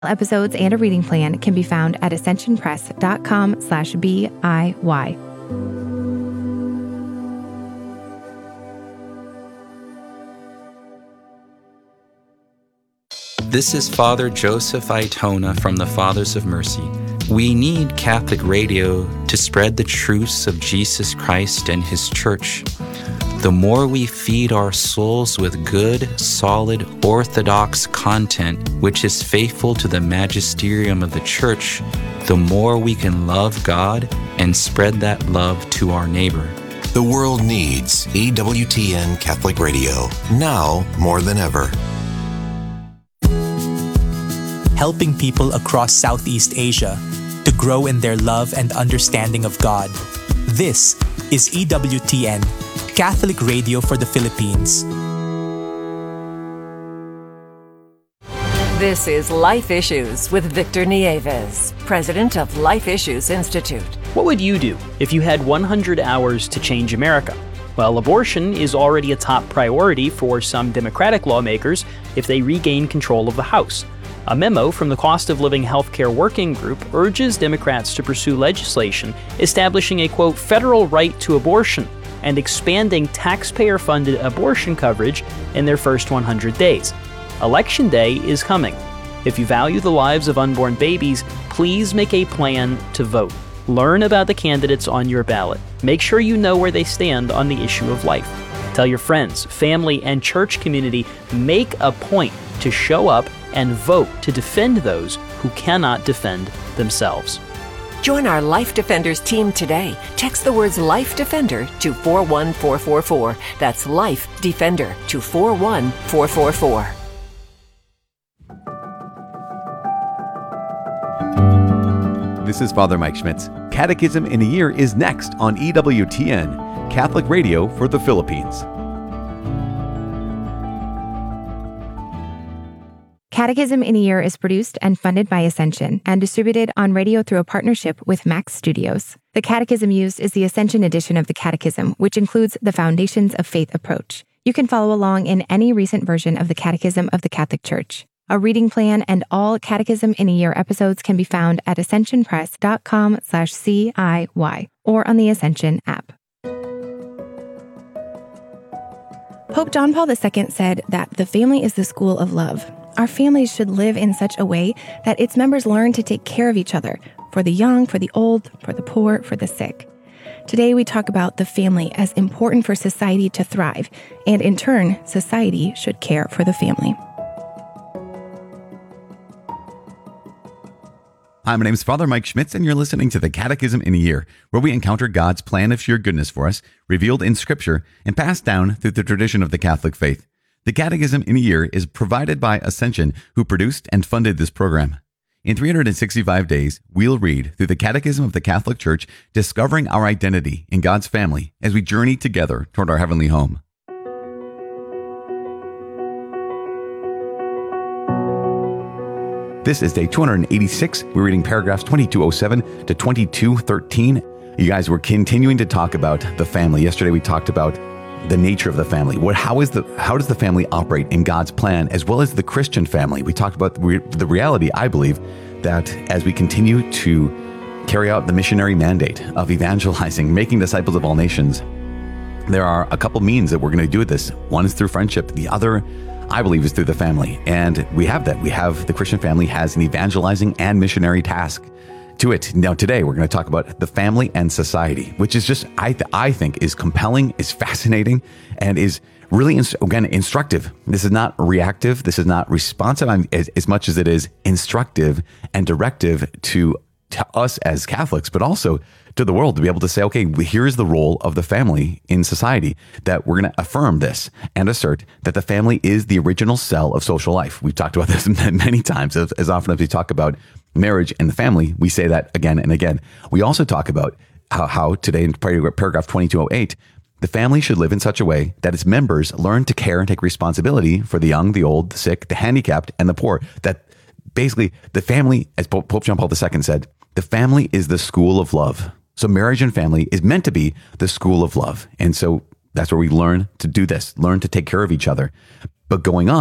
Episodes and a reading plan can be found at ascensionpress.com/BIY. This is Father Joseph Aitona from the Fathers of Mercy. We need Catholic radio to spread the truths of Jesus Christ and His Church. The more we feed our souls with good, solid, orthodox content, which is faithful to the magisterium of the Church, the more we can love God and spread that love to our neighbor. The world needs EWTN Catholic Radio, now more than ever. Helping people across Southeast Asia to grow in their love and understanding of God. This is EWTN, Catholic Radio for the Philippines. This is Life Issues with Victor Nieves, president of Life Issues Institute. What would you do if you had 100 hours to change America? Well, abortion is already a top priority for some Democratic lawmakers if they regain control of the House. A memo from the Cost of Living Healthcare Working Group urges Democrats to pursue legislation establishing a, quote, federal right to abortion and expanding taxpayer-funded abortion coverage in their first 100 days. Election Day is coming. If you value the lives of unborn babies, please make a plan to vote. Learn about the candidates on your ballot. Make sure you know where they stand on the issue of life. Tell your friends, family, and church community, make a point to show up and vote to defend those who cannot defend themselves. Join our Life Defenders team today. Text the words Life Defender to 41444. That's Life Defender to 41444. This is Father Mike Schmitz. Catechism in a Year is next on EWTN, Catholic Radio for the Philippines. Catechism in a Year is produced and funded by Ascension and distributed on radio through a partnership with Max Studios. The catechism used is the Ascension edition of the Catechism, which includes the Foundations of Faith approach. You can follow along in any recent version of the Catechism of the Catholic Church. A reading plan and all Catechism in a Year episodes can be found at ascensionpress.com/CIY or on the Ascension app. Pope John Paul II said that the family is the school of love. Our families should live in such a way that its members learn to take care of each other, for the young, for the old, for the poor, for the sick. Today we talk about the family as important for society to thrive, and in turn, society should care for the family. Hi, my name is Father Mike Schmitz, and you're listening to the Catechism in a Year, where we encounter God's plan of sheer goodness for us, revealed in Scripture and passed down through the tradition of the Catholic faith. The Catechism in a Year is provided by Ascension, who produced and funded this program. In 365 days, we'll read through the Catechism of the Catholic Church, discovering our identity in God's family as we journey together toward our heavenly home. This is day 286. We're reading paragraphs 2207 to 2213. You guys, we're continuing to talk about the family. Yesterday we talked about the nature of the family. How does the family operate in God's plan, as well as the Christian family? We talked about the reality, I believe, that as we continue to carry out the missionary mandate of evangelizing, making disciples of all nations, there are a couple means that we're going to do this. One is through friendship. The other, I believe, is through the family. And we have that. The Christian family has an evangelizing and missionary task to it. Now, today, we're going to talk about the family and society, which is just, I think, is compelling, is fascinating, and is really, instructive. This is not reactive. This is not responsive as much as it is instructive and directive to us as Catholics, but also to the world, to be able to say, okay, here's the role of the family in society, that we're going to affirm this and assert that the family is the original cell of social life. We've talked about this many times. As often as we talk about marriage and the family, we say that again and again. We also talk about how today in paragraph 2208, the family should live in such a way that its members learn to care and take responsibility for the young, the old, the sick, the handicapped, and the poor. That basically the family, as Pope John Paul II said, the family is the school of love. So marriage and family is meant to be the school of love. And so that's where we learn to do this, learn to take care of each other. But going on,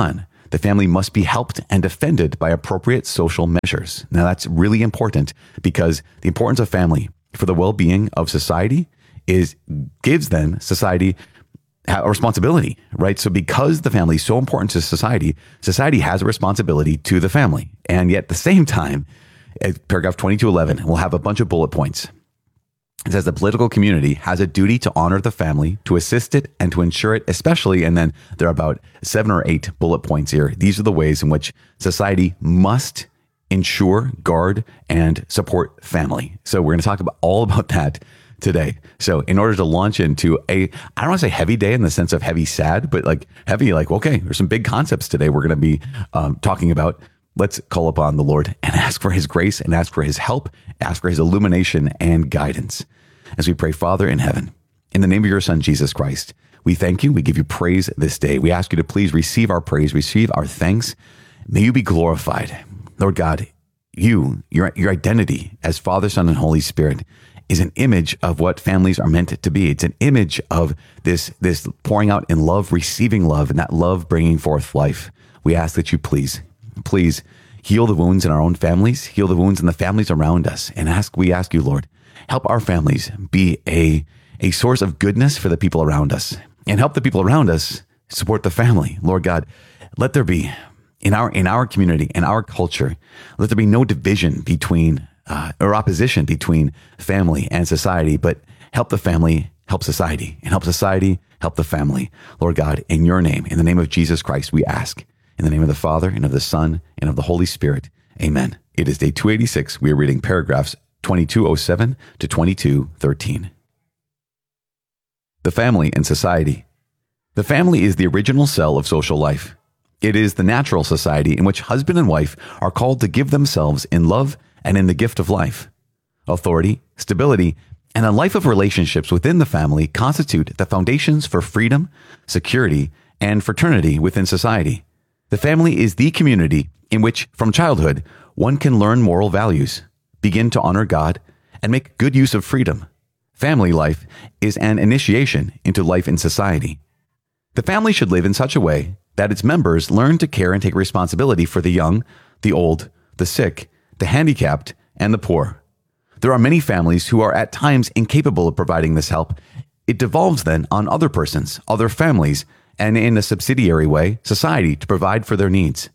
The family must be helped and defended by appropriate social measures. Now, that's really important because the importance of family for the well-being of society gives then society a responsibility, right? So because the family is so important to society, society has a responsibility to the family. And yet at the same time, paragraph 2211 will have a bunch of bullet points. It says the political community has a duty to honor the family, to assist it, and to ensure it, especially, and then there are about 7 or 8 bullet points here. These are the ways in which society must ensure, guard, and support family. So we're going to talk all about that today. So in order to launch into I don't want to say heavy day in the sense of heavy sad, but like heavy, like, okay, there's some big concepts today we're going to be talking about. Let's call upon the Lord and ask for his grace and ask for his help, ask for his illumination and guidance. As we pray, Father in heaven, in the name of your Son, Jesus Christ, we thank you. We give you praise this day. We ask you to please receive our praise, receive our thanks. May you be glorified. Lord God, your identity as Father, Son, and Holy Spirit is an image of what families are meant to be. It's an image of this pouring out in love, receiving love, and that love bringing forth life. We ask that you please heal the wounds in our own families, heal the wounds in the families around us, and we ask you, Lord, help our families be a source of goodness for the people around us, and help the people around us support the family. Lord God, let there be in our community, in our culture, let there be no division between or opposition between family and society, but help the family help society, and help society help the family. Lord God, in your name, in the name of Jesus Christ, we ask. In the name of the Father, and of the Son, and of the Holy Spirit. Amen. It is day 286. We are reading paragraphs 2207 to 2213. The family and society. The family is the original cell of social life. It is the natural society in which husband and wife are called to give themselves in love and in the gift of life. Authority, stability, and a life of relationships within the family constitute the foundations for freedom, security, and fraternity within society. The family is the community in which, from childhood, one can learn moral values, begin to honor God, and make good use of freedom. Family life is an initiation into life in society. The family should live in such a way that its members learn to care and take responsibility for the young, the old, the sick, the handicapped, and the poor. There are many families who are at times incapable of providing this help. It devolves then on other persons, other families, and in a subsidiary way, society to provide for their needs.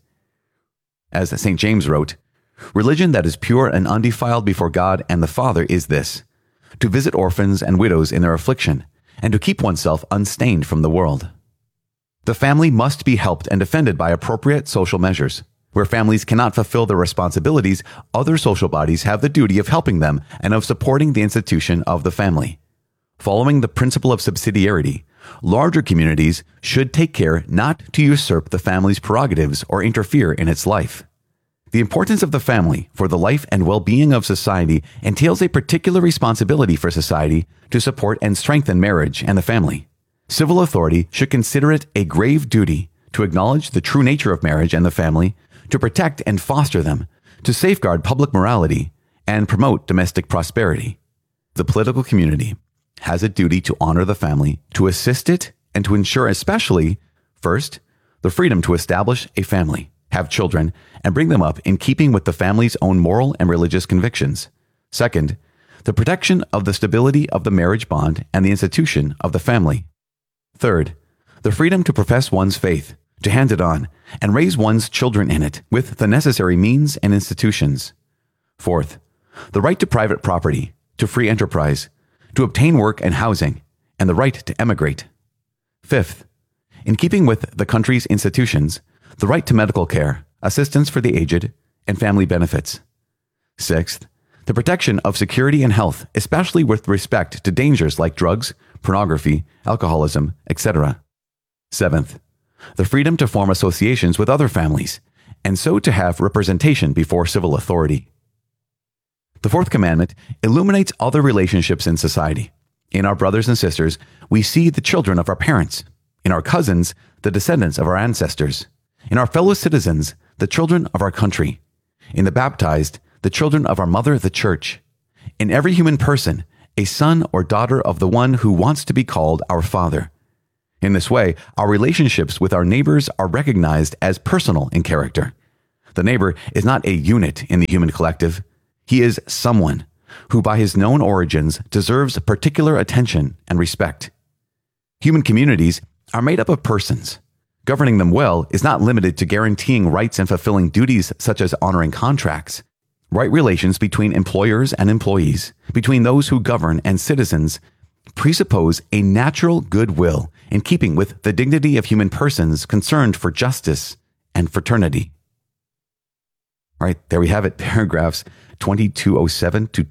As St. James wrote, religion that is pure and undefiled before God and the Father is this, to visit orphans and widows in their affliction, and to keep oneself unstained from the world. The family must be helped and defended by appropriate social measures. Where families cannot fulfill their responsibilities, other social bodies have the duty of helping them and of supporting the institution of the family. Following the principle of subsidiarity, larger communities should take care not to usurp the family's prerogatives or interfere in its life. The importance of the family for the life and well-being of society entails a particular responsibility for society to support and strengthen marriage and the family. Civil authority should consider it a grave duty to acknowledge the true nature of marriage and the family, to protect and foster them, to safeguard public morality, and promote domestic prosperity. The political community has a duty to honor the family, to assist it, and to ensure especially, first, the freedom to establish a family, have children, and bring them up in keeping with the family's own moral and religious convictions. Second, the protection of the stability of the marriage bond and the institution of the family. Third, the freedom to profess one's faith, to hand it on, and raise one's children in it with the necessary means and institutions. Fourth, the right to private property, to free enterprise, to obtain work and housing, and the right to emigrate. Fifth, in keeping with the country's institutions, the right to medical care, assistance for the aged, and family benefits. Sixth, the protection of security and health, especially with respect to dangers like drugs, pornography, alcoholism, etc. Seventh, the freedom to form associations with other families, and so to have representation before civil authority. The fourth commandment illuminates other relationships in society. In our brothers and sisters, we see the children of our parents. In our cousins, the descendants of our ancestors. In our fellow citizens, the children of our country. In the baptized, the children of our mother, the church. In every human person, a son or daughter of the one who wants to be called our Father. In this way, our relationships with our neighbors are recognized as personal in character. The neighbor is not a unit in the human collective. He is someone who, by his known origins, deserves particular attention and respect. Human communities are made up of persons. Governing them well is not limited to guaranteeing rights and fulfilling duties such as honoring contracts. Right relations between employers and employees, between those who govern and citizens, presuppose a natural goodwill in keeping with the dignity of human persons concerned for justice and fraternity. All right, there we have it, paragraphs 2207 to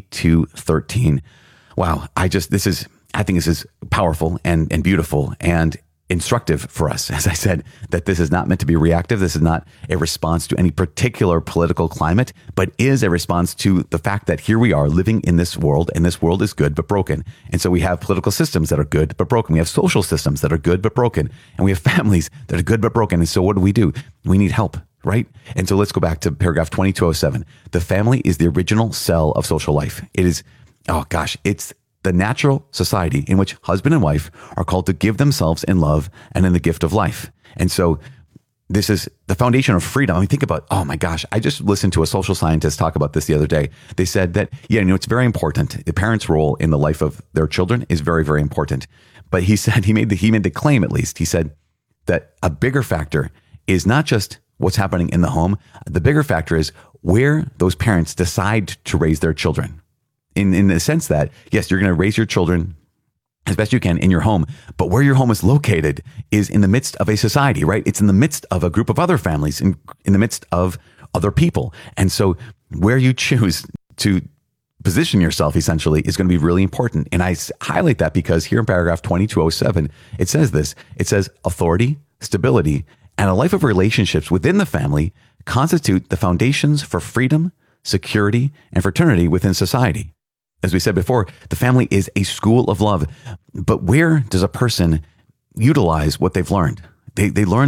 2213. Wow, I think this is powerful and beautiful and instructive for us. As I said, that this is not meant to be reactive. This is not a response to any particular political climate, but is a response to the fact that here we are living in this world, and this world is good but broken. And so we have political systems that are good but broken. We have social systems that are good but broken. And we have families that are good but broken. And so what do? We need help, right? And so let's go back to paragraph 2207. The family is the original cell of social life. It is, it's the natural society in which husband and wife are called to give themselves in love and in the gift of life. And so this is the foundation of freedom. I mean, think about, oh my gosh, I just listened to a social scientist talk about this the other day. They said that, it's very important. The parent's role in the life of their children is very, very important. But he said, he made the claim, at least, he said that a bigger factor is not just what's happening in the home. The bigger factor is where those parents decide to raise their children. In the sense that, yes, you're going to raise your children as best you can in your home, but where your home is located is in the midst of a society, right? It's in the midst of a group of other families, in the midst of other people. And so where you choose to position yourself essentially is going to be really important. And I highlight that because here in paragraph 2207, it says this. It says authority, stability, and a life of relationships within the family constitute the foundations for freedom, security, and fraternity within society. As we said before, the family is a school of love. But where does a person utilize what they've learned? They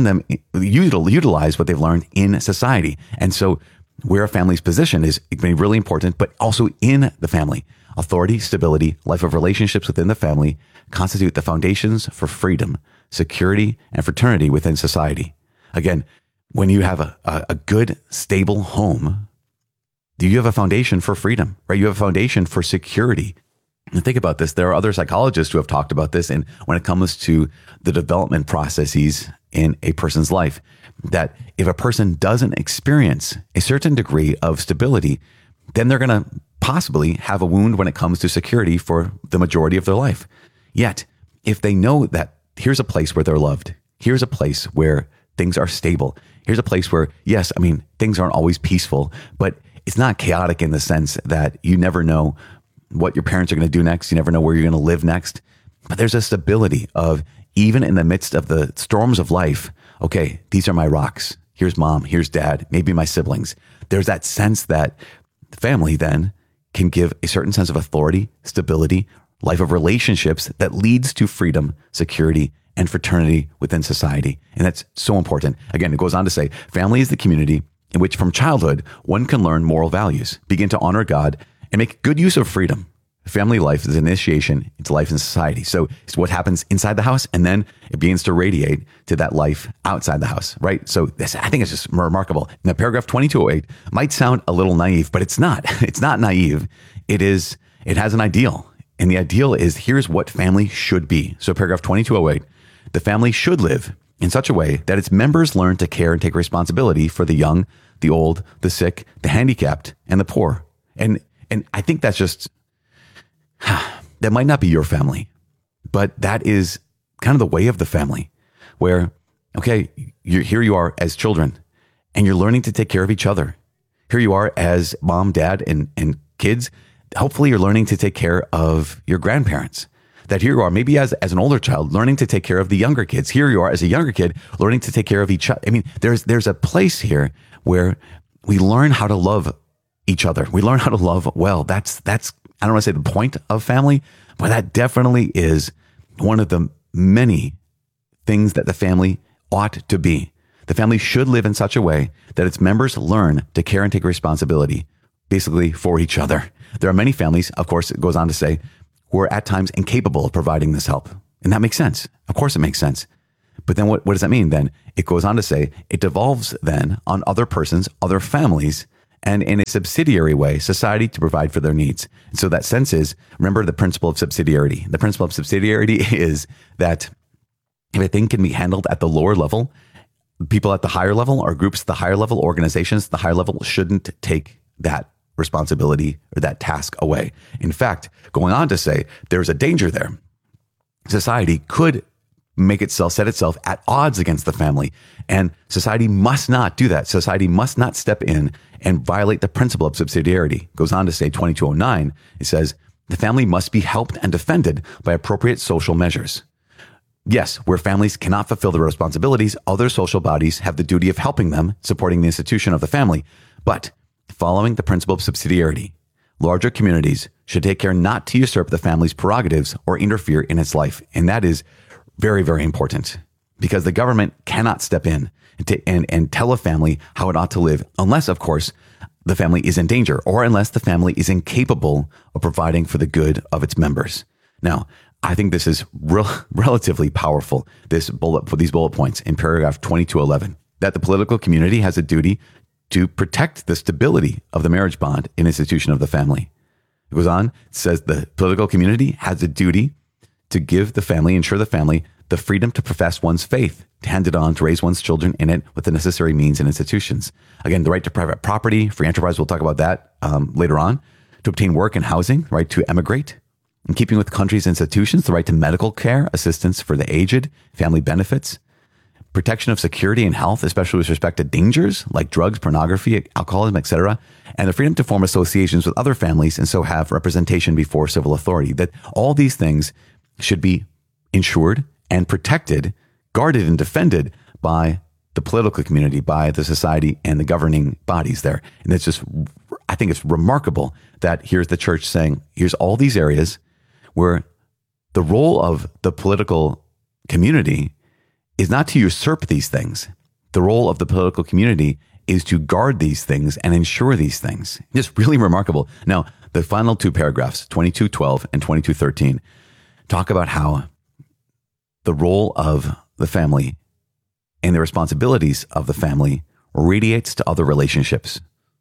utilize what they've learned in society. And so where a family's position is going to be really important, but also in the family. Authority, stability, life of relationships within the family constitute the foundations for freedom, security, and fraternity within society. Again, when you have a good, stable home, you have a foundation for freedom, right? You have a foundation for security. And think about this. There are other psychologists who have talked about this. And when it comes to the development processes in a person's life, that if a person doesn't experience a certain degree of stability, then they're going to possibly have a wound when it comes to security for the majority of their life. Yet, if they know that here's a place where they're loved, here's a place where things are stable, here's a place where, yes, things aren't always peaceful, but it's not chaotic in the sense that you never know what your parents are going to do next. You never know where you're going to live next. But there's a stability of, even in the midst of the storms of life, okay, these are my rocks. Here's mom, here's dad, maybe my siblings. There's that sense that family then can give a certain sense of authority, stability, life of relationships that leads to freedom, security, and fraternity within society. And that's so important. Again, it goes on to say, family is the community in which from childhood, one can learn moral values, begin to honor God, and make good use of freedom. Family life is an initiation into life in society. So it's what happens inside the house, and then it begins to radiate to that life outside the house, right? So this, I think it's just remarkable. Now, paragraph 2208 might sound a little naive, but it's not. It's not naive. It has an ideal. And the ideal is, here's what family should be. So paragraph 2208, the family should live in such a way that its members learn to care and take responsibility for the young, the old, the sick, the handicapped, and the poor. And I think that's just, that might not be your family, but that is kind of the way of the family where, okay, here you are as children and you're learning to take care of each other. Here you are as mom, dad, and kids. Hopefully you're learning to take care of your grandparents. That here you are, maybe as an older child, learning to take care of the younger kids. Here you are as a younger kid, learning to take care of each other. There's a place here where we learn how to love each other. We learn how to love well. That's I don't want to say the point of family, but that definitely is one of the many things that the family ought to be. The family should live in such a way that its members learn to care and take responsibility, basically for each other. There are many families, of course, it goes on to say, who are at times incapable of providing this help. And that makes sense. Of course it makes sense. But then what does that mean then? It goes on to say it devolves then on other persons, other families, and in a subsidiary way, society to provide for their needs. And so that sense is, remember the principle of subsidiarity. The principle of subsidiarity is that if a thing can be handled at the lower level, people at the higher level or groups at the higher level, organizations at the higher level shouldn't take that responsibility or that task away. In fact, going on to say there's a danger there. Society could set itself at odds against the family. And society must not do that. Society must not step in and violate the principle of subsidiarity. Goes on to say 2209, it says, the family must be helped and defended by appropriate social measures. Yes, where families cannot fulfill their responsibilities, other social bodies have the duty of helping them, supporting the institution of the family. But following the principle of subsidiarity, larger communities should take care not to usurp the family's prerogatives or interfere in its life. And that is very, very important, because the government cannot step in and tell a family how it ought to live unless, of course, the family is in danger or unless the family is incapable of providing for the good of its members. Now, I think this is relatively powerful, these bullet points in paragraph 2211, that the political community has a duty to protect the stability of the marriage bond and institution of the family. It goes on, it says the political community has a duty to give the family, ensure the family, the freedom to profess one's faith, to hand it on, to raise one's children in it with the necessary means and institutions. Again, the right to private property, free enterprise, we'll talk about that later on, to obtain work and housing, right to emigrate, in keeping with the country's institutions, the right to medical care, assistance for the aged, family benefits, protection of security and health, especially with respect to dangers like drugs, pornography, alcoholism, etc., and the freedom to form associations with other families and so have representation before civil authority. That all these things should be ensured and protected, guarded and defended by the political community, by the society and the governing bodies there. And it's just, I think it's remarkable that here's the church saying, here's all these areas where the role of the political community is not to usurp these things. The role of the political community is to guard these things and ensure these things. It's really remarkable. Now, the final two paragraphs, 2212 and 2213, talk about how the role of the family and the responsibilities of the family radiates to other relationships.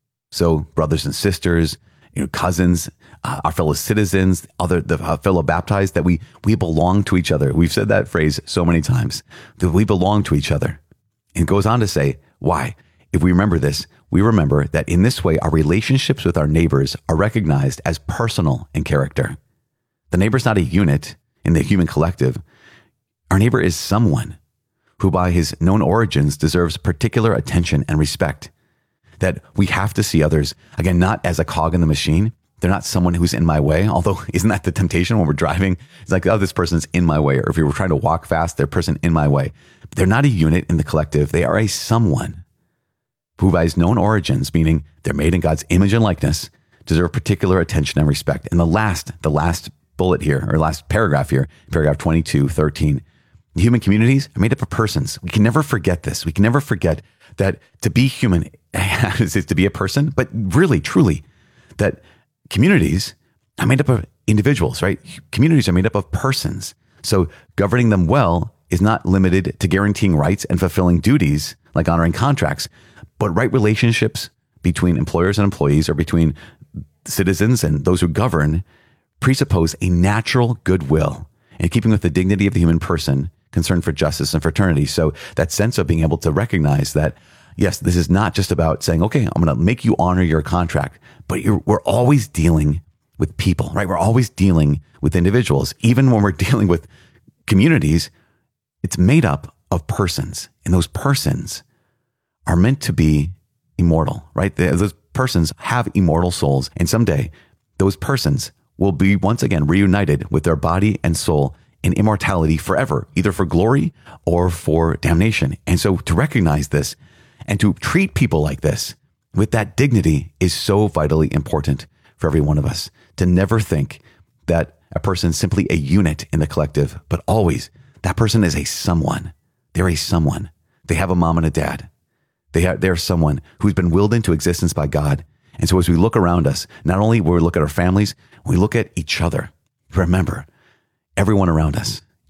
So brothers and sisters, cousins, our fellow citizens, the fellow baptized, that we belong to each other. We've said that phrase so many times, that we belong to each other. And it goes on to say, why? If we remember this, we remember that in this way, our relationships with our neighbors are recognized as personal in character. The neighbor's not a unit in the human collective. Our neighbor is someone who by his known origins deserves particular attention and respect. That we have to see others, again, not as a cog in the machine. They're not someone who's in my way, although isn't that the temptation when we're driving? It's like, oh, this person's in my way. Or if you were trying to walk fast, they're a person in my way. But they're not a unit in the collective. They are a someone who by his known origins, meaning they're made in God's image and likeness, deserve particular attention and respect. And the last bullet here, or last paragraph here, paragraph 2213, human communities are made up of persons. We can never forget this. We can never forget that to be human is to be a person, but really, truly, that communities are made up of individuals, right? Communities are made up of persons. So governing them well is not limited to guaranteeing rights and fulfilling duties like honoring contracts, but right relationships between employers and employees or between citizens and those who govern presuppose a natural goodwill in keeping with the dignity of the human person, concern for justice and fraternity. So that sense of being able to recognize that, yes, this is not just about saying, okay, I'm going to make you honor your contract, but we're always dealing with people, right? We're always dealing with individuals. Even when we're dealing with communities, it's made up of persons, and those persons are meant to be immortal, right? Those persons have immortal souls, and someday those persons will be once again reunited with their body and soul in immortality forever, either for glory or for damnation. And so to recognize this and to treat people like this with that dignity is so vitally important for every one of us. To never think that a person is simply a unit in the collective, but always that person is a someone. They're a someone. They have a mom and a dad. They're someone who's been willed into existence by God. And so as we look around us, not only will we look at our families, we look at each other. Remember, everyone around us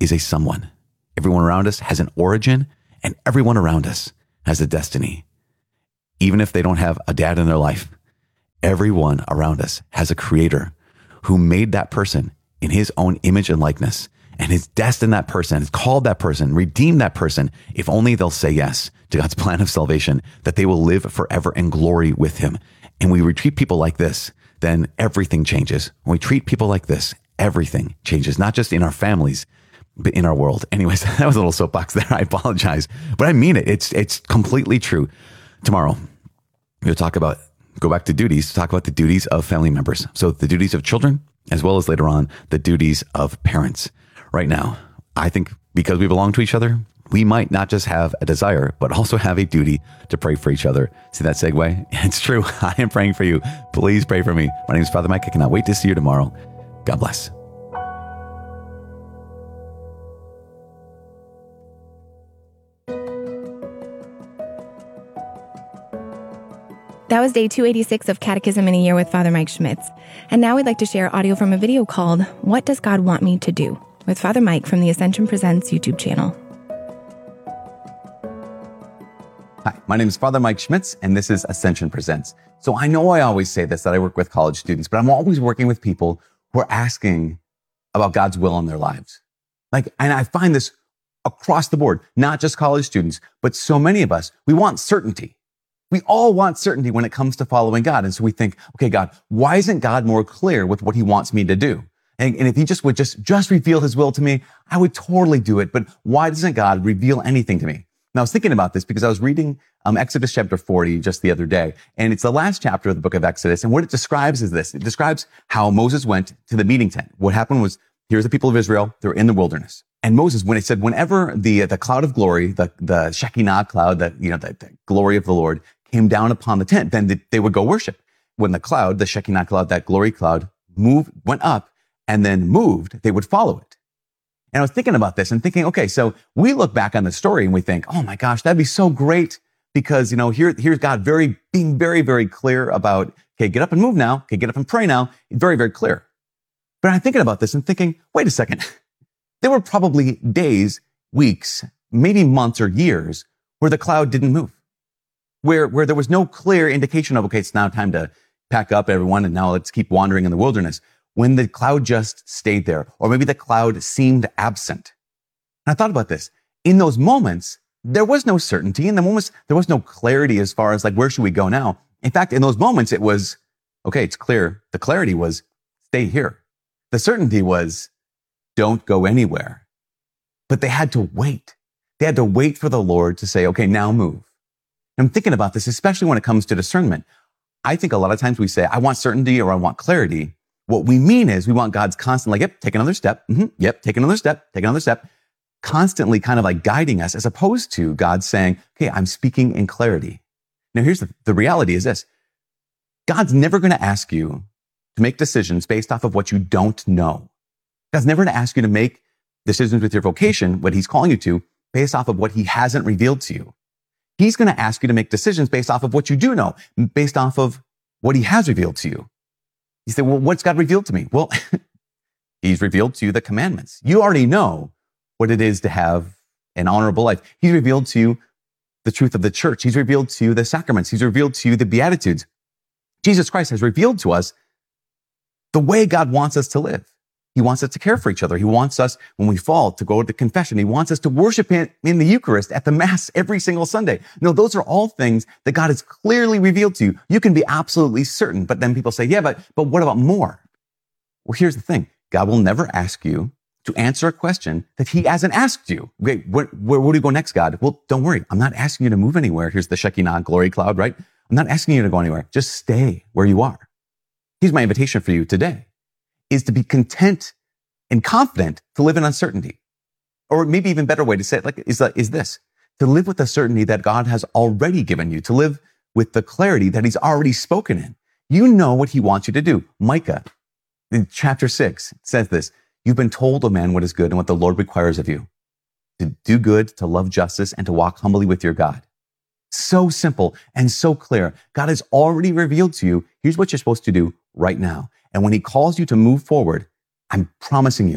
is a someone. Everyone around us has an origin, and everyone around us has a destiny. Even if they don't have a dad in their life, everyone around us has a creator who made that person in his own image and likeness, and has destined that person, has called that person, redeemed that person, if only they'll say yes to God's plan of salvation, that they will live forever in glory with him. And we treat people like this, then everything changes. When we treat people like this, everything changes, not just in our families, but in our world. Anyways, that was a little soapbox there. I apologize, but I mean it. It's completely true. Tomorrow, we'll talk about, go back to duties, talk about the duties of family members. So the duties of children, as well as later on, the duties of parents. Right now, I think because we belong to each other, we might not just have a desire, but also have a duty to pray for each other. See that segue? It's true. I am praying for you. Please pray for me. My name is Father Mike. I cannot wait to see you tomorrow. God bless. That was day 286 of Catechism in a Year with Father Mike Schmitz. And now we'd like to share audio from a video called What Does God Want Me to Do? With Father Mike from the Ascension Presents YouTube channel. Hi, my name is Father Mike Schmitz, and this is Ascension Presents. So I know I always say this, that I work with college students, but I'm always working with people who are asking about God's will in their lives. And I find this across the board, not just college students, but so many of us, we want certainty. We all want certainty when it comes to following God. And so we think, okay, God, why isn't God more clear with what he wants me to do? And if he just would just reveal his will to me, I would totally do it. But why doesn't God reveal anything to me? Now, I was thinking about this because I was reading Exodus chapter 40 just the other day, and it's the last chapter of the book of Exodus. And what it describes is this. It describes how Moses went to the meeting tent. What happened was, here's the people of Israel. They're in the wilderness. And Moses, when it said, whenever the cloud of glory, the Shekinah cloud, the glory of the Lord came down upon the tent, then they would go worship. When the cloud, the Shekinah cloud, that glory cloud went up and then moved, they would follow it. And I was thinking about this and thinking, okay, so we look back on the story and we think, oh my gosh, that'd be so great because, here's God being very, very clear about, okay, get up and move now. Okay, get up and pray now. Very, very clear. But I'm thinking about this and thinking, wait a second. There were probably days, weeks, maybe months or years where the cloud didn't move, where there was no clear indication of, okay, it's now time to pack up everyone and now let's keep wandering in the wilderness. When the cloud just stayed there, or maybe the cloud seemed absent. And I thought about this. In those moments, there was no certainty. In the moments, there was no clarity as far as where should we go now? In fact, in those moments, it was, okay, it's clear. The clarity was, stay here. The certainty was, don't go anywhere. But they had to wait. They had to wait for the Lord to say, okay, now move. And I'm thinking about this, especially when it comes to discernment. I think a lot of times we say, I want certainty or I want clarity. What we mean is we want God's constant, yep, take another step. Yep, take another step, take another step. Constantly kind of guiding us, as opposed to God saying, okay, I'm speaking in clarity. Now here's the reality is this. God's never going to ask you to make decisions based off of what you don't know. God's never going to ask you to make decisions with your vocation, what he's calling you to, based off of what he hasn't revealed to you. He's going to ask you to make decisions based off of what you do know, based off of what he has revealed to you. You say, well, what's God revealed to me? Well, he's revealed to you the commandments. You already know what it is to have an honorable life. He's revealed to you the truth of the church. He's revealed to you the sacraments. He's revealed to you the Beatitudes. Jesus Christ has revealed to us the way God wants us to live. He wants us to care for each other. He wants us, when we fall, to go to confession. He wants us to worship him in the Eucharist at the Mass every single Sunday. No, those are all things that God has clearly revealed to you. You can be absolutely certain. But then people say, yeah, but what about more? Well, here's the thing. God will never ask you to answer a question that he hasn't asked you. Okay, where do you go next, God? Well, don't worry. I'm not asking you to move anywhere. Here's the Shekinah glory cloud, right? I'm not asking you to go anywhere. Just stay where you are. Here's my invitation for you today. Is to be content and confident to live in uncertainty. Or maybe even better way to say it is this, to live with the certainty that God has already given you, to live with the clarity that he's already spoken in. You know what he wants you to do. Micah, in chapter 6, says this, you've been told, O man, what is good and what the Lord requires of you, to do good, to love justice, and to walk humbly with your God. So simple and so clear. God has already revealed to you, here's what you're supposed to do right now. And when he calls you to move forward, I'm promising you,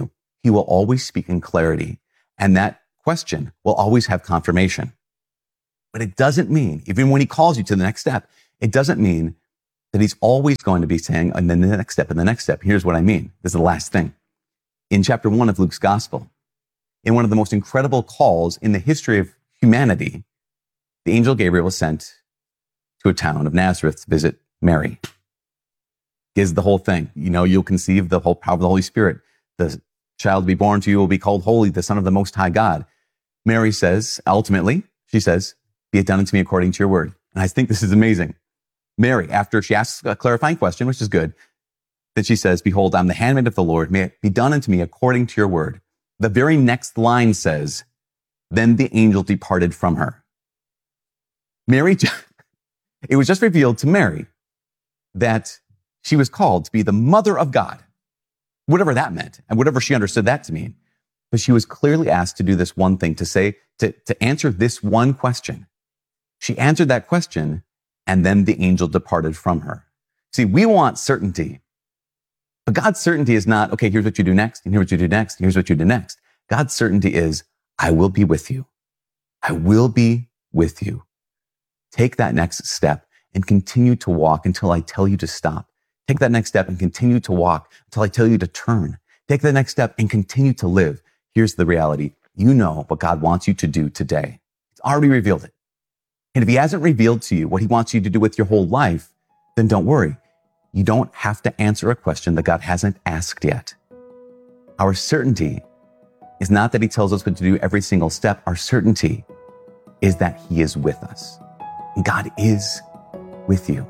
he will always speak in clarity. And that question will always have confirmation. But it doesn't mean, even when he calls you to the next step, it doesn't mean that he's always going to be saying, and then the next step and the next step. Here's what I mean. This is the last thing. In chapter 1 of Luke's gospel, in one of the most incredible calls in the history of humanity, the angel Gabriel was sent to a town of Nazareth to visit Mary. Gives the whole thing. You'll conceive the whole power of the Holy Spirit. The child to be born to you will be called Holy, the Son of the Most High God. Mary says, ultimately, she says, be it done unto me according to your word. And I think this is amazing. Mary, after she asks a clarifying question, which is good, then she says, behold, I'm the handmaid of the Lord. May it be done unto me according to your word. The very next line says, then the angel departed from her. Mary, it was just revealed to Mary that she was called to be the mother of God, whatever that meant, and whatever she understood that to mean. But she was clearly asked to do this one thing, to answer this one question. She answered that question, and then the angel departed from her. See, we want certainty. But God's certainty is not, okay, here's what you do next, and here's what you do next, and here's what you do next. God's certainty is, I will be with you. I will be with you. Take that next step and continue to walk until I tell you to stop. Take that next step and continue to walk until I tell you to turn. Take the next step and continue to live. Here's the reality. You know what God wants you to do today. He's already revealed it. And if he hasn't revealed to you what he wants you to do with your whole life, then don't worry. You don't have to answer a question that God hasn't asked yet. Our certainty is not that he tells us what to do every single step. Our certainty is that he is with us. And God is with you.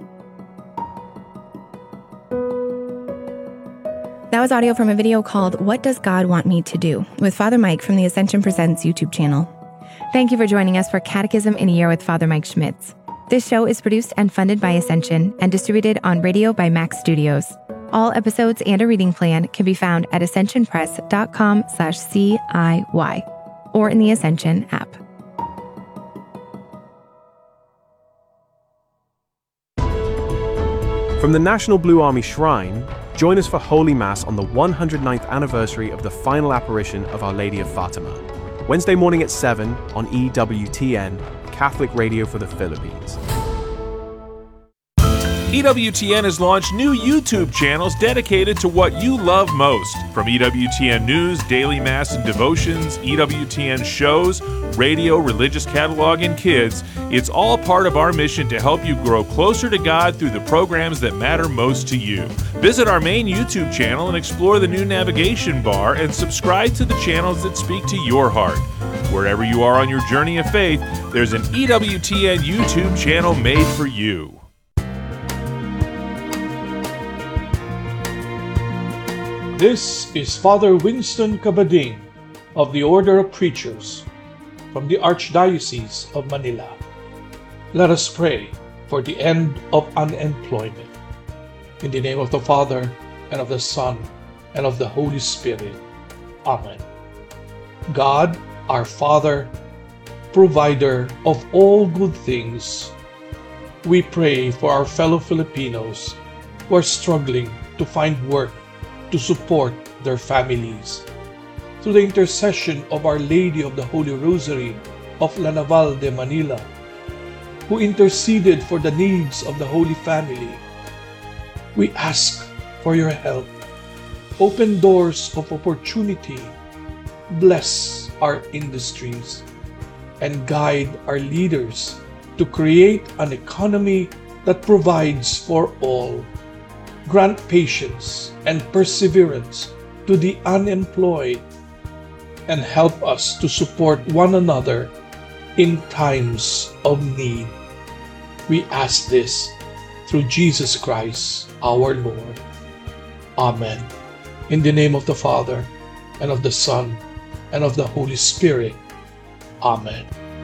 That was audio from a video called What Does God Want Me to Do? With Father Mike from the Ascension Presents YouTube channel. Thank you for joining us for Catechism in a Year with Father Mike Schmitz. This show is produced and funded by Ascension and distributed on radio by Max Studios. All episodes and a reading plan can be found at ascensionpress.com/CIY or in the Ascension app. From the National Blue Army Shrine, join us for Holy Mass on the 109th anniversary of the final apparition of Our Lady of Fatima. Wednesday morning at 7 on EWTN, Catholic Radio for the Philippines. EWTN has launched new YouTube channels dedicated to what you love most. From EWTN News, Daily Mass and Devotions, EWTN shows, radio, religious catalog, and kids, it's all part of our mission to help you grow closer to God through the programs that matter most to you. Visit our main YouTube channel and explore the new navigation bar and subscribe to the channels that speak to your heart. Wherever you are on your journey of faith, there's an EWTN YouTube channel made for you. This is Father Winston Cabading of the Order of Preachers from the Archdiocese of Manila. Let us pray for the end of unemployment. In the name of the Father, and of the Son, and of the Holy Spirit. Amen. God, our Father, provider of all good things, we pray for our fellow Filipinos who are struggling to find work to support their families. Through the intercession of Our Lady of the Holy Rosary of La Naval de Manila, who interceded for the needs of the Holy Family, we ask for your help. Open doors of opportunity, bless our industries, and guide our leaders to create an economy that provides for all. Grant patience and perseverance to the unemployed, and help us to support one another in times of need. We ask this through Jesus Christ, our Lord. Amen. In the name of the Father, and of the Son, and of the Holy Spirit. Amen.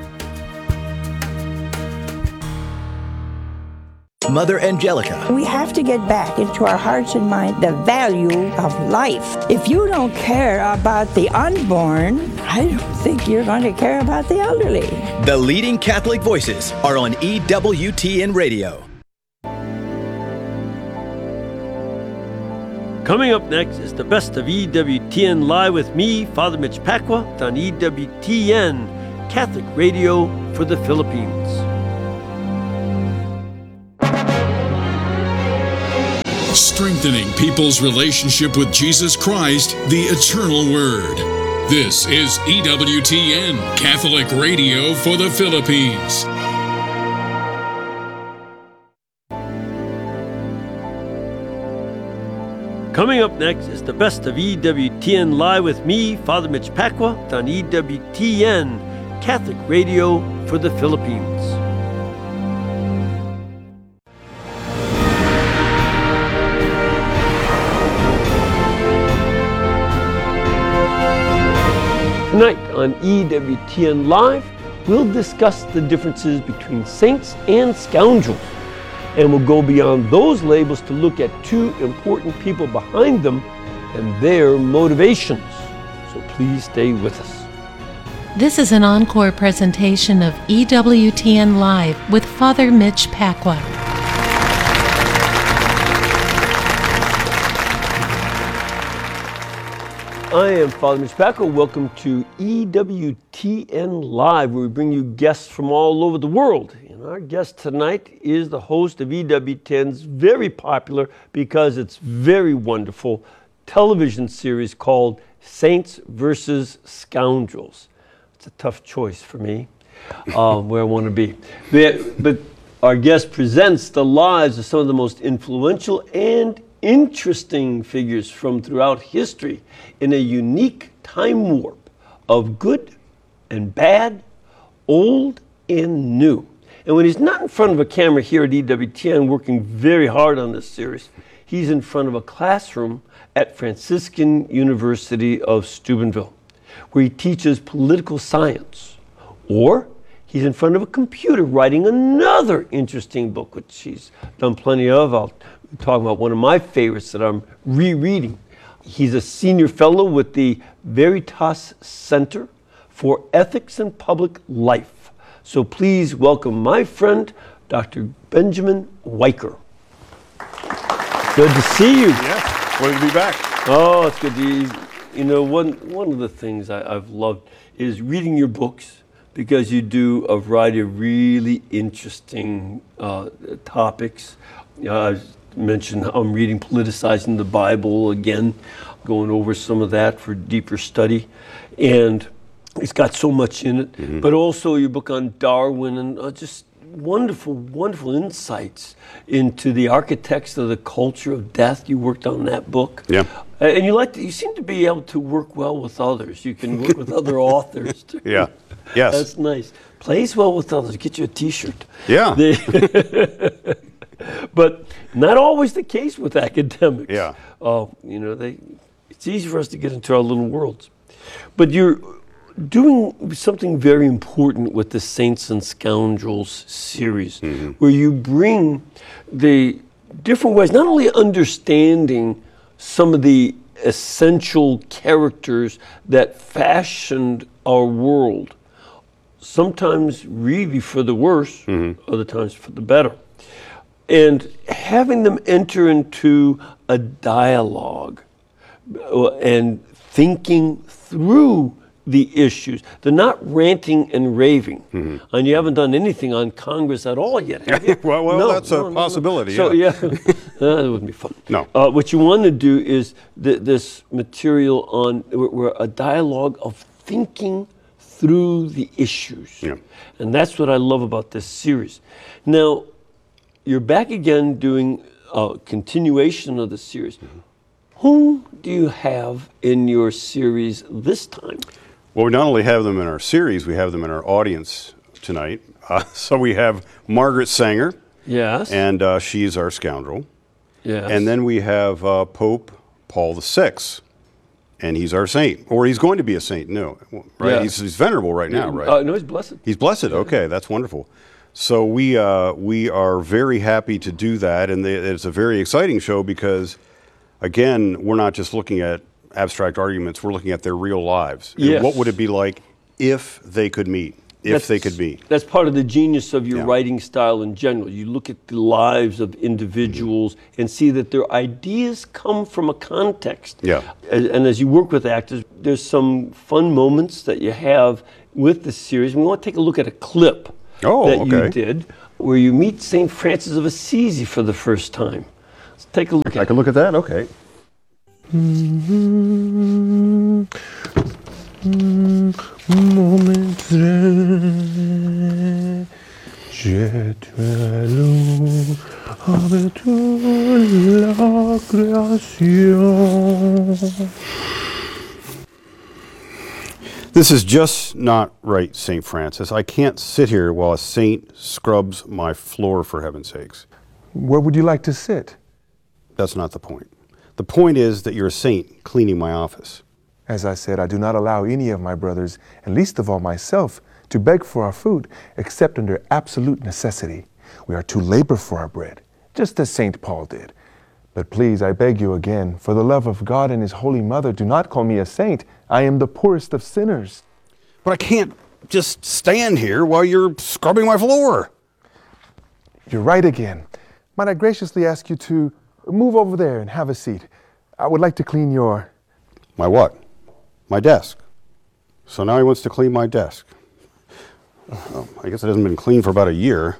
Mother Angelica. We have to get back into our hearts and minds the value of life. If you don't care about the unborn, I don't think you're going to care about the elderly. The leading Catholic voices are on EWTN Radio. Coming up next is the best of EWTN Live with me, Father Mitch Pacwa, on EWTN, Catholic Radio for the Philippines. Strengthening people's relationship with Jesus Christ, the Eternal Word. This is EWTN, Catholic Radio for the Philippines. Coming up next is the best of EWTN Live with me, Father Mitch Pacwa, on EWTN, Catholic Radio for the Philippines. Tonight on EWTN Live, we'll discuss the differences between saints and scoundrels. And we'll go beyond those labels to look at two important people behind them and their motivations. So please stay with us. This is an encore presentation of EWTN Live with Father Mitch Pacwa. I am Father Mitch Pacwa. Welcome to EWTN Live, where we bring you guests from all over the world. And our guest tonight is the host of EWTN's very popular, because it's very wonderful, television series called Saints versus Scoundrels. It's a tough choice for me, where I want to be. But our guest presents the lives of some of the most influential and interesting figures from throughout history in a unique time warp of good and bad, old and new. And when he's not in front of a camera here at EWTN working very hard on this series, he's in front of a classroom at Franciscan University of Steubenville, where he teaches political science. Or he's in front of a computer writing another interesting book, which he's done plenty of. I'll talk about one of my favorites that I'm rereading. He's a senior fellow with the Veritas Center for Ethics and Public Life. So please welcome my friend, Dr. Benjamin Weicker. Good to see you. Yes, good to be back. Oh, it's good to see you. You know, one of the things I've loved is reading your books, because you do a variety of really interesting topics. I mentioned how I'm reading Politicizing the Bible again, going over some of that for deeper study. And it's got so much in it. Mm-hmm. But also your book on Darwin, and just wonderful, wonderful insights into the architects of the culture of death. You worked on that book. Yeah. And you seem to be able to work well with others. You can work with other authors too. Yeah. Yes. That's nice. Plays well with others. Get you a T-shirt. Yeah. But not always the case with academics. Yeah. You know, it's easy for us to get into our little worlds. But you're doing something very important with the Saints and Scoundrels series, mm-hmm. where you bring the different ways, not only understanding some of the essential characters that fashioned our world, sometimes really for the worse, mm-hmm. other times for the better, and having them enter into a dialogue and thinking through the issues. They're not ranting and raving. Mm-hmm. And you haven't done anything on Congress at all yet, have you? well, that's a possibility. So, yeah, that wouldn't be fun. No. What you want to do is this material on a dialogue of thinking through the issues. Yeah. And that's what I love about this series. Now, you're back again doing a continuation of the series. Mm-hmm. Whom do you have in your series this time? Well, we not only have them in our series, we have them in our audience tonight. So we have Margaret Sanger. Yes. And she's our scoundrel. Yes. And then we have Pope Paul VI. And he's our saint. Or he's going to be a saint, no, right? Yeah. He's venerable right now, right? No, he's blessed. He's blessed, okay, that's wonderful. So we are very happy to do that, and it's a very exciting show because, again, we're not just looking at abstract arguments, we're looking at their real lives. Yes. And what would it be like if they could meet? if they could be. That's part of the genius of your writing style in general. You look at the lives of individuals and see that their ideas come from a context. Yeah. And as you work with actors, there's some fun moments that you have with the series. We want to take a look at a clip you did where you meet St. Francis of Assisi for the first time. Let's take a look at it. I can look at that? Okay. This is just not right, St. Francis. I can't sit here while a saint scrubs my floor, for heaven's sakes. Where would you like to sit? That's not the point. The point is that you're a saint cleaning my office. As I said, I do not allow any of my brothers, and least of all myself, to beg for our food, except under absolute necessity. We are to labor for our bread, just as St. Paul did. But please, I beg you again, for the love of God and His Holy Mother, do not call me a saint. I am the poorest of sinners. But I can't just stand here while you're scrubbing my floor. You're right again. Might I graciously ask you to move over there and have a seat? I would like to clean your... My what? My desk. So now he wants to clean my desk. Well, I guess it hasn't been cleaned for about a year.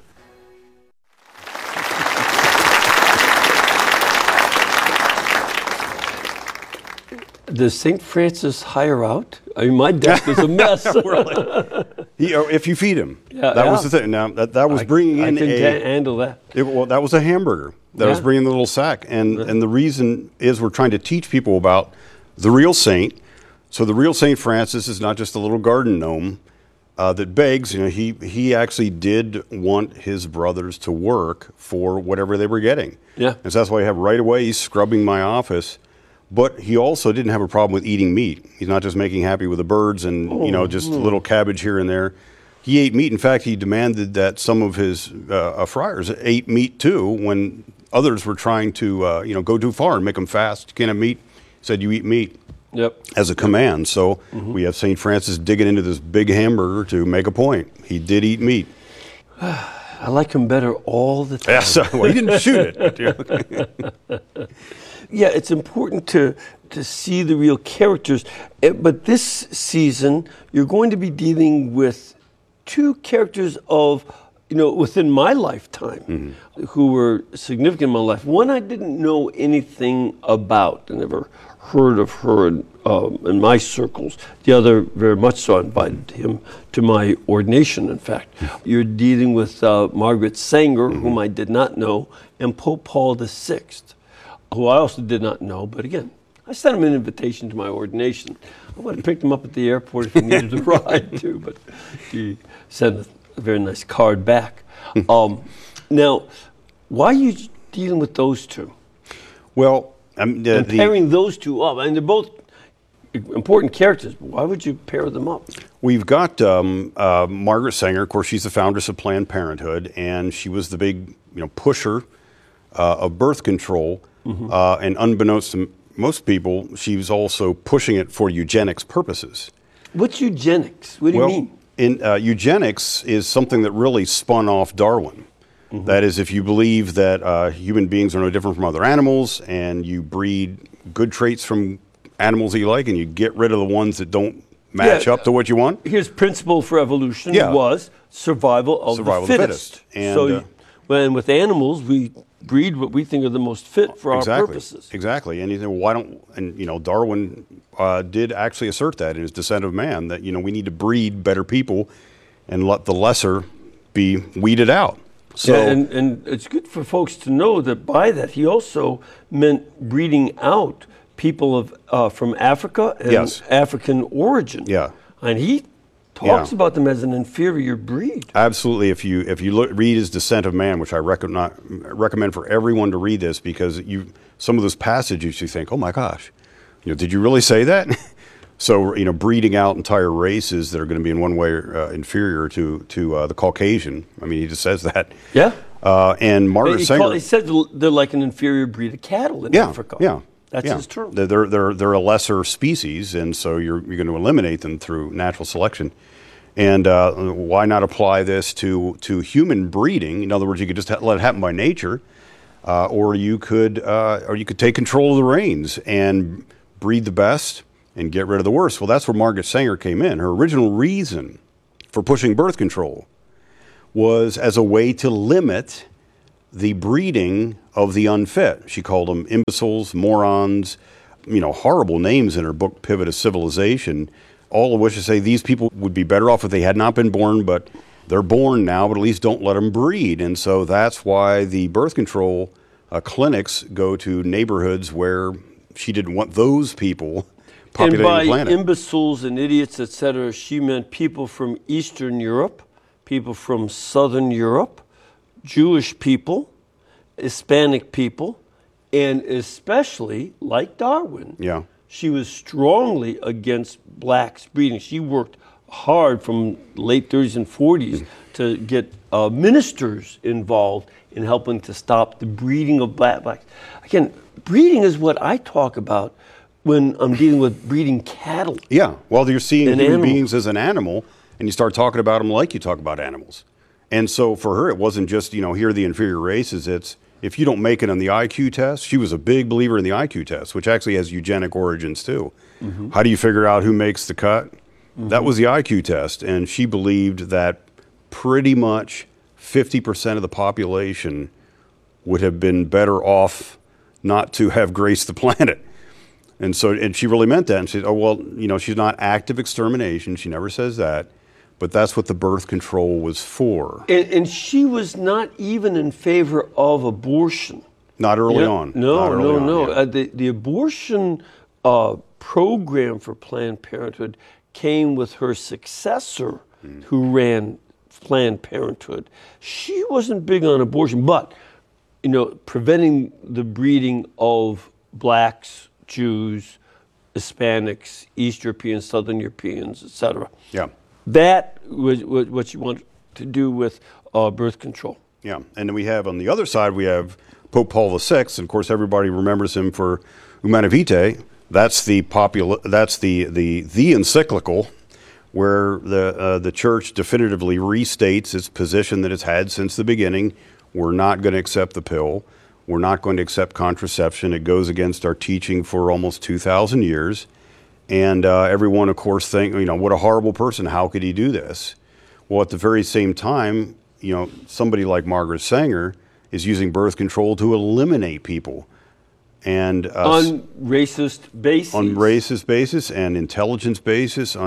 Does St. Francis hire out? I mean, my desk is a mess. Really? If you feed him. That was the thing. Now, that was bringing in I can handle that. That was a hamburger that was bringing the little sack. And the reason is we're trying to teach people about the real saint. So the real St. Francis is not just a little garden gnome that begs. You know, he actually did want his brothers to work for whatever they were getting. Yeah. And so that's why you have right away, he's scrubbing my office. But he also didn't have a problem with eating meat. He's not just making happy with the birds and, just a little cabbage here and there. He ate meat. In fact, he demanded that some of his friars ate meat too when others were trying to, go too far and make them fast. You can't have meat. He said, you eat meat. Yep. As a command. So we have St. Francis digging into this big hamburger to make a point. He did eat meat. I like him better all the time. Yeah, so, well, he didn't shoot it. Yeah, it's important to see the real characters. But this season, you're going to be dealing with two characters of, within my lifetime, who were significant in my life. One I didn't know anything about. I never heard of her in my circles. The other, very much so, I invited him to my ordination, in fact. You're dealing with Margaret Sanger, whom I did not know, and Pope Paul VI, who I also did not know, but again, I sent him an invitation to my ordination. I would have picked him up at the airport if he needed a ride too, but he sent a very nice card back. Now, why are you dealing with those two? Well, pairing those two up, and they're both important characters, but why would you pair them up? We've got Margaret Sanger. Of course, she's the foundress of Planned Parenthood, and she was the big pusher of birth control. And unbeknownst to most people, she was also pushing it for eugenics purposes. What's eugenics? What do you mean? Eugenics is something that really spun off Darwin. That is, if you believe that human beings are no different from other animals, and you breed good traits from animals that you like, and you get rid of the ones that don't match up to what you want. His principle for evolution was survival of the fittest. And, so when with animals, we breed what we think are the most fit for our purposes. Exactly. And you think, well, why don't, and Darwin did actually assert that in his Descent of Man, that, we need to breed better people and let the lesser be weeded out. So, and it's good for folks to know that by that he also meant breeding out people of from Africa and African origin. Yeah. And he talks about them as an inferior breed. Absolutely. If you read his Descent of Man, which I recommend for everyone to read this, because some of those passages you think, oh my gosh, did you really say that? So breeding out entire races that are going to be in one way inferior to the Caucasian. I mean, he just says that. Yeah. And Margaret Sanger. He said they're like an inferior breed of cattle in Africa. Yeah. That's his term. They're a lesser species, and so you're going to eliminate them through natural selection. And why not apply this to human breeding? In other words, you could just let it happen by nature, or you could take control of the reins and breed the best and get rid of the worst. Well, that's where Margaret Sanger came in. Her original reason for pushing birth control was as a way to limit the breeding of the unfit. She called them imbeciles, morons, horrible names in her book, Pivot of Civilization, all of which to say these people would be better off if they had not been born, but they're born now, but at least don't let them breed. And so that's why the birth control clinics go to neighborhoods where she didn't want those people populating the planet. And by imbeciles and idiots, etc., she meant people from Eastern Europe, people from Southern Europe, Jewish people, Hispanic people, and especially, like Darwin, she was strongly against blacks breeding. She worked hard from late 30s and 40s to get ministers involved in helping to stop the breeding of blacks. Again, breeding is what I talk about when I'm dealing with breeding cattle. Yeah, well, you're seeing human beings as an animal, and you start talking about them like you talk about animals. And so for her, it wasn't just, here are the inferior races. It's if you don't make it on the IQ test. She was a big believer in the IQ test, which actually has eugenic origins too. Mm-hmm. How do you figure out who makes the cut? Mm-hmm. That was the IQ test. And she believed that pretty much 50% of the population would have been better off not to have graced the planet. And she really meant that. And she said, oh, well, she's not active extermination. She never says that. But that's what the birth control was for. And she was not even in favor of abortion. Not early on. No. Yeah. The abortion program for Planned Parenthood came with her successor who ran Planned Parenthood. She wasn't big on abortion, but, preventing the breeding of blacks, Jews, Hispanics, East Europeans, Southern Europeans, etc. Yeah. That was what you want to do with birth control. Yeah, and then we have on the other side, we have Pope Paul VI, and of course everybody remembers him for Humanae Vitae. That's the encyclical where the Church definitively restates its position that it's had since the beginning. We're not going to accept the pill. We're not going to accept contraception. It goes against our teaching for almost 2,000 years. And everyone, of course, think, what a horrible person. How could he do this? Well, at the very same time, somebody like Margaret Sanger is using birth control to eliminate people. And on racist basis. On racist basis and intelligence basis. She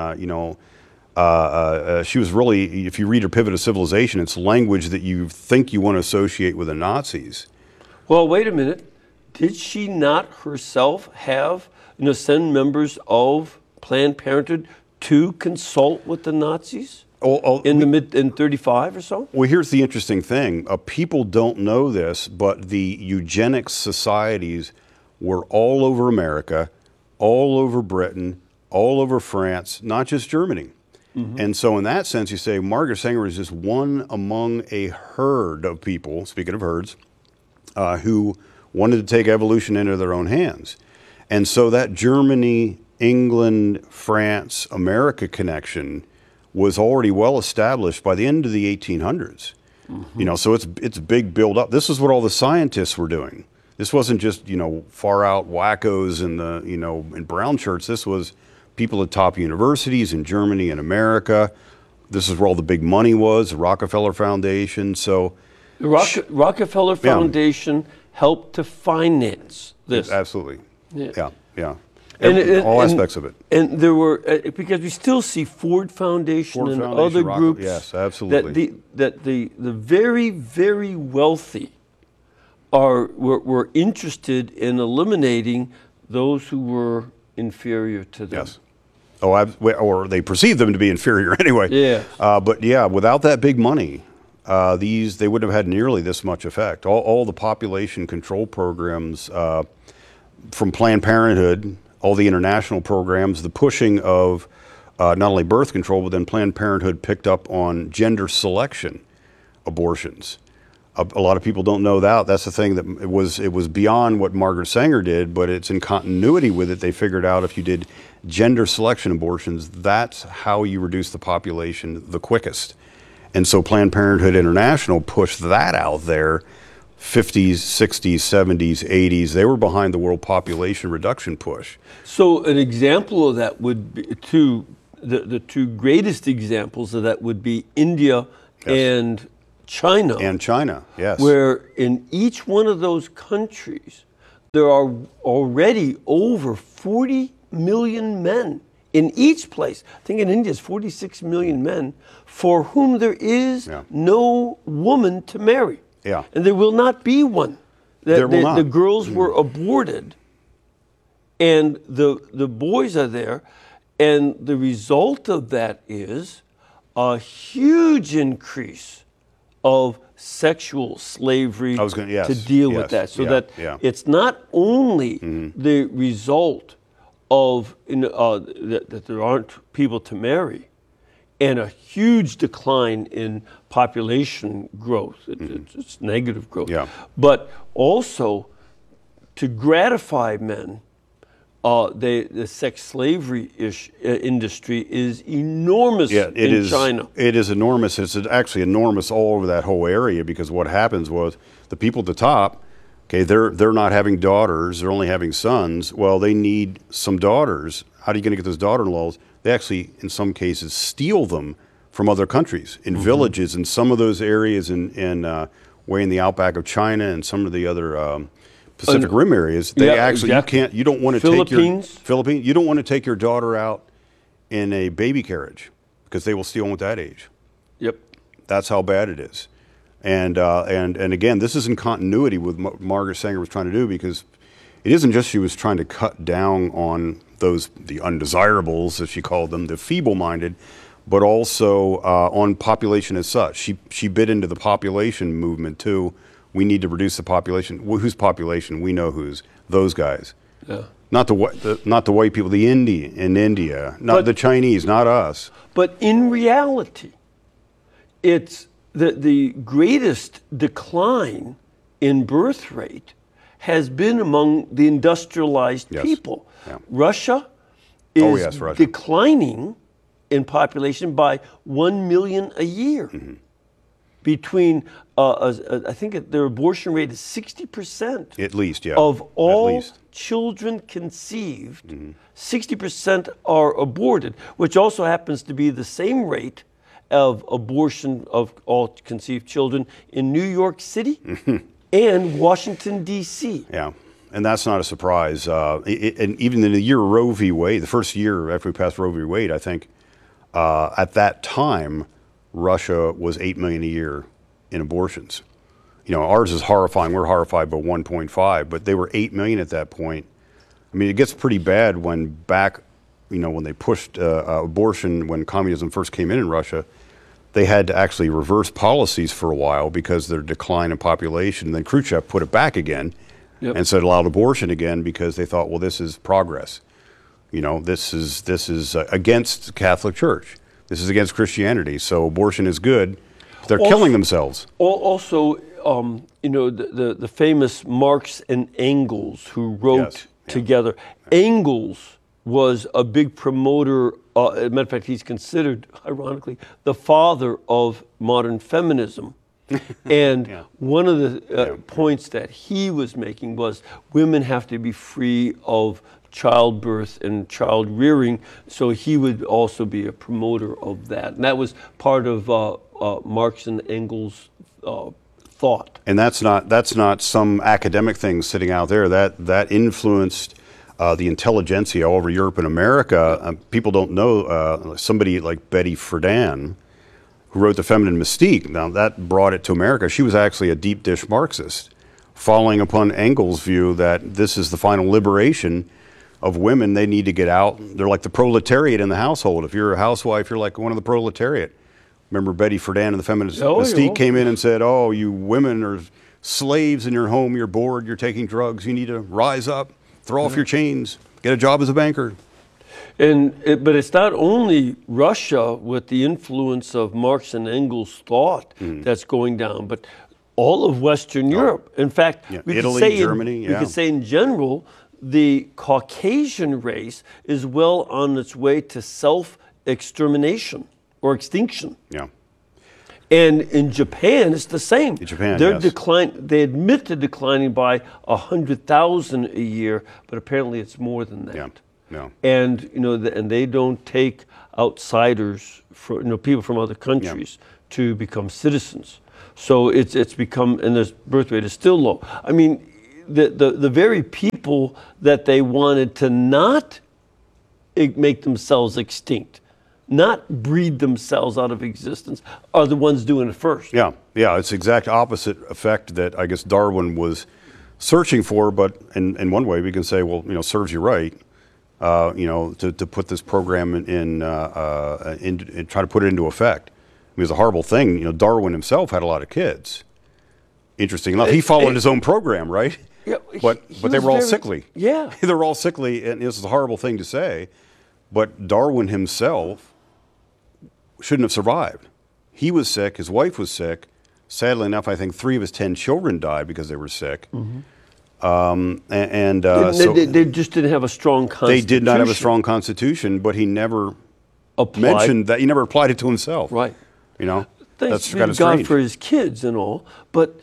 was really, if you read her Pivot of Civilization, it's language that you think you want to associate with the Nazis. Well, wait a minute. Did she not herself have, send members of Planned Parenthood to consult with the Nazis in 35 or so? Well, here's the interesting thing. People don't know this, but the eugenics societies were all over America, all over Britain, all over France, not just Germany. Mm-hmm. And so in that sense, you say Margaret Sanger is just one among a herd of people, speaking of herds, who wanted to take evolution into their own hands. And so that Germany, England, France, America connection was already well established by the end of the 1800s. Mm-hmm. So it's a big build up. This is what all the scientists were doing. This wasn't just, far out wackos in the, in brown shirts. This was people at top universities in Germany and America. This is where all the big money was, the Rockefeller Foundation. So the Rockefeller Foundation helped to finance this. Absolutely. Yeah. All aspects of it. And there were, because we still see Ford Foundation and other groups. Yes, absolutely. That the very, very wealthy were interested in eliminating those who were inferior to them. Yes. Or they perceived them to be inferior anyway. Yeah. But without that big money, they wouldn't have had nearly this much effect. All the population control programs from Planned Parenthood, all the international programs, the pushing of not only birth control, but then Planned Parenthood picked up on gender selection abortions. A lot of people don't know that. That's the thing, that it was beyond what Margaret Sanger did, but it's in continuity with it. They figured out if you did gender selection abortions, that's how you reduce the population the quickest. And so Planned Parenthood International pushed that out there, 50s, 60s, 70s, 80s. They were behind the world population reduction push. So an example of that would be the two greatest examples of that would be India and China. And China, yes. Where in each one of those countries, there are already over 40 million men in each place. I think in India it's 46 million men for whom there is no woman to marry. Yeah. And there will not be one. The girls were aborted, and the boys are there, and the result of that is a huge increase of sexual slavery to deal with that. So that it's not only the result of that there aren't people to marry, and a huge decline in population growth. It's negative growth. But also, to gratify men, the sex slavery industry is enormous in China. It is enormous. It's actually enormous all over that whole area, because what happens was the people at the top, okay, they're not having daughters, they're only having sons. Well, they need some daughters. How are you going to get those daughter-in-laws? They actually, in some cases, steal them from other countries, in villages, in some of those areas way in the outback of China and some of the other Pacific Rim areas. They you don't want to Philippines. You don't want to take your daughter out in a baby carriage, because they will steal them at that age. Yep. That's how bad it is. And again, this is in continuity with what Margaret Sanger was trying to do, because it isn't just she was trying to cut down on the undesirables, as she called them, the feeble-minded, but also on population as such. She bit into the population movement too. We need to reduce the population. Whose population? We know whose. Those guys. Yeah. Not the white people. The India. Not the Chinese. Not us. But in reality, it's the greatest decline in birth rate has been among the industrialized people. Yeah. Russia is declining in population by 1 million a year. Between, I think their abortion rate is 60%. At least, yeah. Of all children conceived, 60% are aborted, which also happens to be the same rate of abortion of all conceived children in New York City and Washington, D.C. Yeah, and that's not a surprise. And even in the year Roe v. Wade, the first year after we passed Roe v. Wade, I think at that time, Russia was 8 million a year in abortions. You know, ours is horrifying. We're horrified by 1.5, but they were 8 million at that point. I mean, it gets pretty bad when when they pushed abortion, when communism first came in Russia, they had to actually reverse policies for a while because of their decline in population. Then Khrushchev put it back again and said allowed abortion again, because they thought, well, this is progress. You know, this is against the Catholic Church. This is against Christianity. So abortion is good. They're killing themselves. Also, the famous Marx and Engels, who wrote together. Engels was a big promoter. As a matter of fact, he's considered, ironically, the father of modern feminism. And one of the points that he was making was women have to be free of childbirth and child rearing, so he would also be a promoter of that. And that was part of Marx and Engels' thought. And that's not some academic thing sitting out there. That influenced the intelligentsia all over Europe and America. People don't know somebody like Betty Friedan, who wrote The Feminine Mystique. Now that brought it to America. She was actually a deep dish Marxist, following upon Engels' view that this is the final liberation of women. They need to get out. They're like the proletariat in the household. If you're a housewife, you're like one of the proletariat. Remember Betty Friedan and the Feminist Mystique came in and said, oh, you women are slaves in your home, you're bored, you're taking drugs, you need to rise up, throw off your chains, get a job as a banker. But it's not only Russia with the influence of Marx and Engels' thought that's going down, but all of Western Europe. In fact, we Italy, could say Germany. we could say in general, the Caucasian race is well on its way to self-extermination or extinction. Yeah. And in Japan, it's the same. In Japan, They're yes. They admit to declining by 100,000 a year, but apparently it's more than that. Yeah. No. And and they don't take outsiders, people from other countries, to become citizens. So it's become, and the birth rate is still low. I mean, the very people that they wanted to not make themselves extinct, not breed themselves out of existence, are the ones doing it first. Yeah, it's the exact opposite effect that I guess Darwin was searching for, but in one way we can say, well, serves you right, to put this program in try to put it into effect. It was a horrible thing. Darwin himself had a lot of kids. Interesting enough, he followed his own program, right? Yeah, but they were all sickly. Yeah. They were all sickly, and this is a horrible thing to say, but Darwin himself shouldn't have survived. He was sick, his wife was sick. Sadly enough, I think 3 of his 10 children died because they were sick. Mm-hmm. They just didn't have a strong constitution. They did not have a strong constitution, but he never mentioned that. He never applied it to himself. Right. That's Thanks kind be of to God strange. for his kids and all, but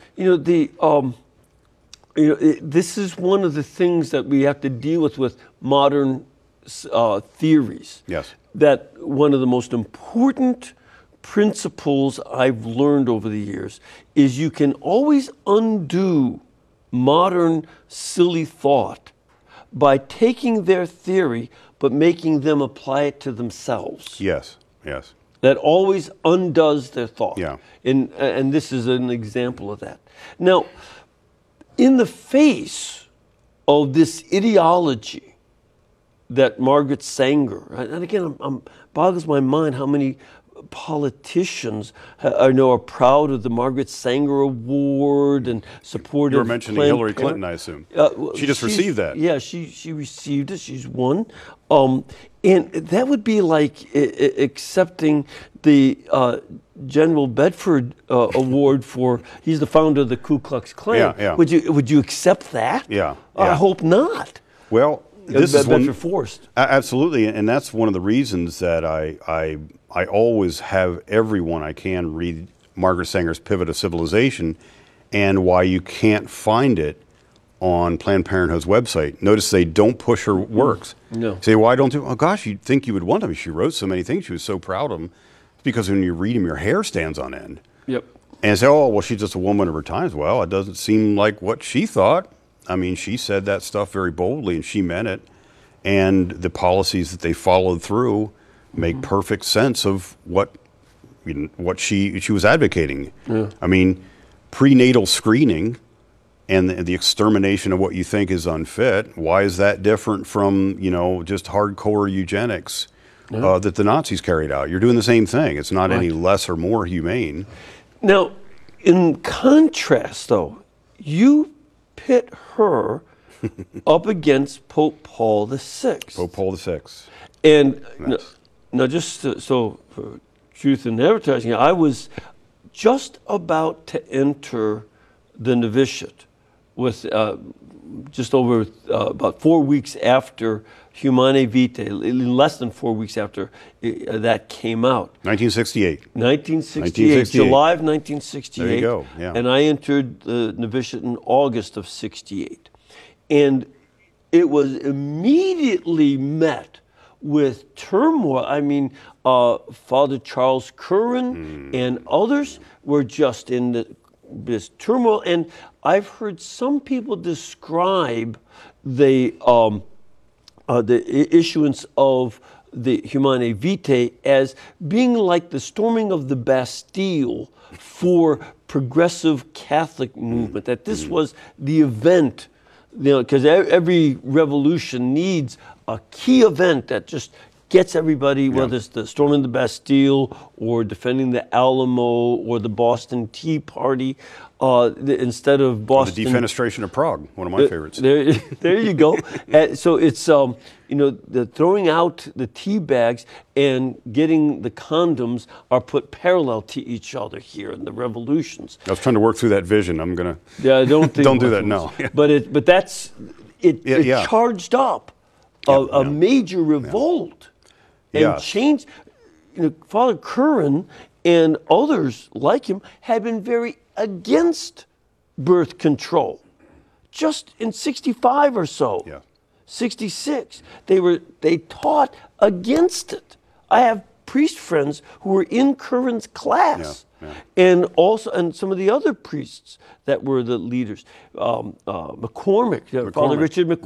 this is one of the things that we have to deal with modern theories. Yes. That one of the most important principles I've learned over the years is you can always undo modern silly thought by taking their theory but making them apply it to themselves. Yes. That always undoes their thought. Yeah. And this is an example of that. Now, in the face of this ideology that Margaret Sanger, and again, boggles my mind how many politicians I know are proud of the Margaret Sanger Award and supportive. You were mentioning Planned Hillary Clinton, I assume. She just received that. Yeah, she received it. She's won. And that would be like accepting the General Bedford Award for, he's the founder of the Ku Klux Klan. Yeah. Would you accept that? Yeah. I hope not. Well, this is Bedford Forrest. Absolutely, and that's one of the reasons that I always have everyone I can read Margaret Sanger's Pivot of Civilization, and why you can't find it on Planned Parenthood's website. Notice they don't push her works. No. Say, why don't you? Oh gosh, you'd think you would want them. She wrote so many things. She was so proud of them. It's because when you read them, your hair stands on end. Yep. And say, oh, well, she's just a woman of her times. Well, it doesn't seem like what she thought. I mean, she said that stuff very boldly, and she meant it. And the policies that they followed through make perfect sense of what she was advocating. Yeah. I mean, prenatal screening and the extermination of what you think is unfit, why is that different from, just hardcore eugenics that the Nazis carried out? You're doing the same thing. It's not any less or more humane. Now, in contrast, though, you pit her up against Pope Paul VI. Pope Paul VI. And now just so for truth in advertising, I was just about to enter the novitiate with just over about 4 weeks after Humanae Vitae, less than 4 weeks after that came out. 1968. 1968, July of 1968. There you go, yeah. And I entered the novitiate in August of 68. And it was immediately met with turmoil. I mean, Father Charles Curran and others were just in this turmoil. And I've heard some people describe the issuance of the Humanae Vitae as being like the storming of the Bastille for progressive Catholic movement, that this was the event, because every revolution needs a key event that just gets everybody, whether it's the storming the Bastille or defending the Alamo or the Boston Tea Party, instead of Boston. Or the defenestration of Prague, one of my favorites. There you go. So it's the throwing out the tea bags and getting the condoms are put parallel to each other here in the revolutions. I was trying to work through that vision. I'm gonna. Yeah, don't do that. No. But that's it. It charged up a major revolt and changed. Father Curran and others like him had been very against birth control. Just in 65 or so, 66, they taught against it. I have priest friends who were in Curran's class, and some of the other priests that were the leaders. McCormick, Father Richard McCormick.